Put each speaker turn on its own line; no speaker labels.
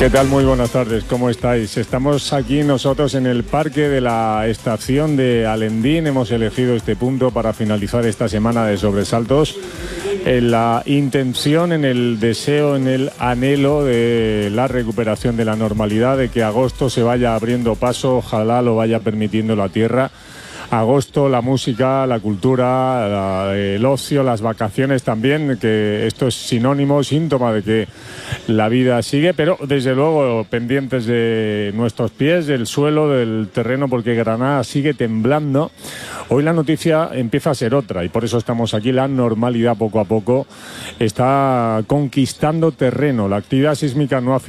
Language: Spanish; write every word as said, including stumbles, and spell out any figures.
¿Qué tal? Muy buenas tardes, ¿cómo estáis? Estamos aquí nosotros en el parque de la estación de Alendín. Hemos elegido este punto para finalizar esta semana de sobresaltos en la intención, en el deseo, en el anhelo de la recuperación de la normalidad, de que agosto se vaya abriendo paso, ojalá lo vaya permitiendo la tierra. Agosto, la música, la cultura, la, el ocio, las vacaciones también, que esto es sinónimo, síntoma de que la vida sigue, pero desde luego pendientes de nuestros pies, del suelo, del terreno, porque Granada sigue temblando. Hoy la noticia empieza a ser otra y por eso estamos aquí. La normalidad poco a poco está conquistando terreno. La actividad sísmica no ha